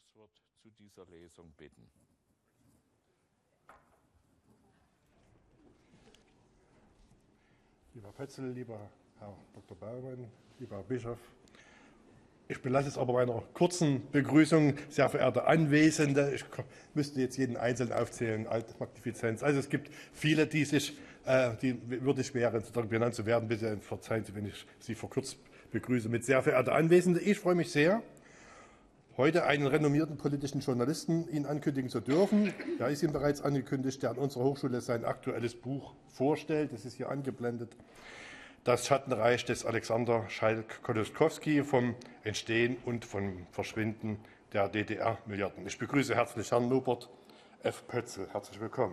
Amtswort zu dieser Lesung bitten. Lieber Pötzl, lieber Herr Dr. Baumann, lieber Herr Bischof, ich belasse es aber bei einer kurzen Begrüßung. Sehr verehrte Anwesende, ich müsste jetzt jeden Einzelnen aufzählen, Magnifizenz. Also es gibt viele, die würdig wären, benannt zu werden. Bitte verzeihen Sie, wenn ich Sie verkürzt begrüße mit sehr verehrte Anwesende. Ich freue mich sehr, heute einen renommierten politischen Journalisten Ihnen ankündigen zu dürfen. Er ist Ihnen bereits angekündigt, der an unserer Hochschule sein aktuelles Buch vorstellt. Das ist hier angeblendet. Das Schattenreich des Alexander Schalk-Koliskowski vom Entstehen und vom Verschwinden der DDR-Milliarden. Ich begrüße herzlich Herrn Norbert F. Pötzl. Herzlich willkommen.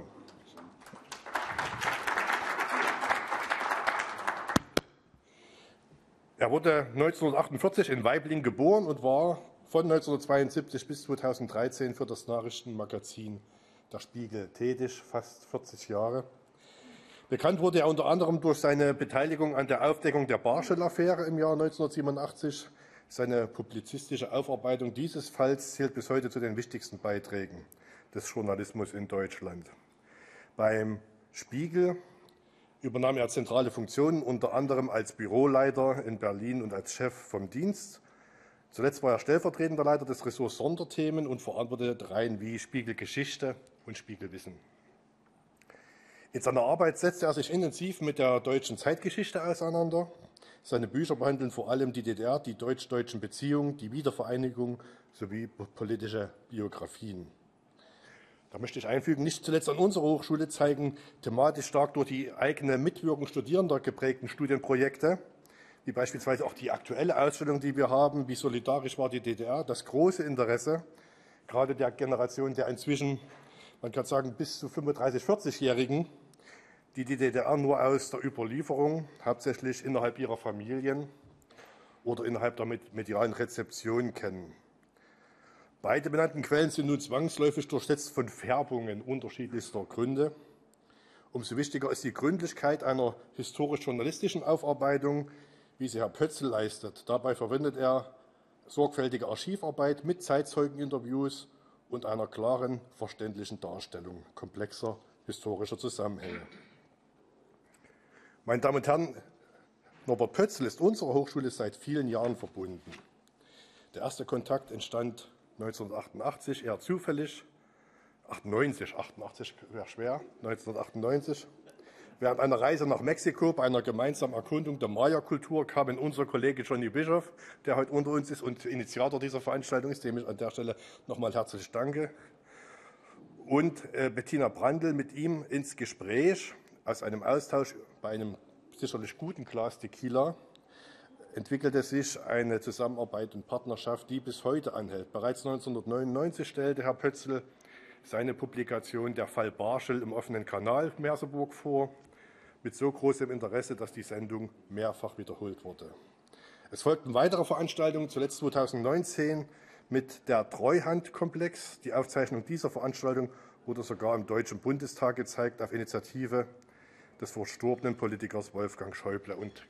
Er wurde 1948 in Waiblingen geboren und war von 1972 bis 2013 für das Nachrichtenmagazin Der Spiegel tätig, fast 40 Jahre. Bekannt wurde er unter anderem durch seine Beteiligung an der Aufdeckung der Barschel-Affäre im Jahr 1987. Seine publizistische Aufarbeitung dieses Falls zählt bis heute zu den wichtigsten Beiträgen des Journalismus in Deutschland. Beim Spiegel übernahm er zentrale Funktionen, unter anderem als Büroleiter in Berlin und als Chef vom Dienst. Zuletzt war er stellvertretender Leiter des Ressorts Sonderthemen und verantwortete Reihen wie Spiegel Geschichte und Spiegel Wissen. In seiner Arbeit setzte er sich intensiv mit der deutschen Zeitgeschichte auseinander. Seine Bücher behandeln vor allem die DDR, die deutsch-deutschen Beziehungen, die Wiedervereinigung sowie politische Biografien. Da möchte ich einfügen, nicht zuletzt an unserer Hochschule zeigen thematisch stark durch die eigene Mitwirkung Studierender geprägten Studienprojekte, wie beispielsweise auch die aktuelle Ausstellung, die wir haben, wie solidarisch war die DDR, das große Interesse, gerade der Generation der inzwischen, man kann sagen, bis zu 35-, 40-Jährigen, die die DDR nur aus der Überlieferung, hauptsächlich innerhalb ihrer Familien oder innerhalb der medialen Rezeption kennen. Beide benannten Quellen sind nun zwangsläufig durchsetzt von Färbungen unterschiedlichster Gründe. Umso wichtiger ist die Gründlichkeit einer historisch-journalistischen Aufarbeitung, wie sie Herr Pötzl leistet. Dabei verwendet er sorgfältige Archivarbeit mit Zeitzeugeninterviews und einer klaren, verständlichen Darstellung komplexer historischer Zusammenhänge. Meine Damen und Herren, Norbert Pötzl ist unserer Hochschule seit vielen Jahren verbunden. Der erste Kontakt entstand 1988, eher zufällig, 88 wäre schwer, 1998. Während einer Reise nach Mexiko bei einer gemeinsamen Erkundung der Maya-Kultur kam unser Kollege Johnny Bischof, der heute unter uns ist und Initiator dieser Veranstaltung ist, dem ich an der Stelle nochmal herzlich danke, und Bettina Brandl mit ihm ins Gespräch. Aus einem Austausch bei einem sicherlich guten Glas Tequila entwickelte sich eine Zusammenarbeit und Partnerschaft, die bis heute anhält. Bereits 1999 stellte Herr Pötzl seine Publikation Der Fall Barschel im offenen Kanal Merseburg vor, mit so großem Interesse, dass die Sendung mehrfach wiederholt wurde. Es folgten weitere Veranstaltungen, zuletzt 2019 mit der Treuhandkomplex. Die Aufzeichnung dieser Veranstaltung wurde sogar im Deutschen Bundestag gezeigt, auf Initiative des verstorbenen Politikers Wolfgang Schäuble. Und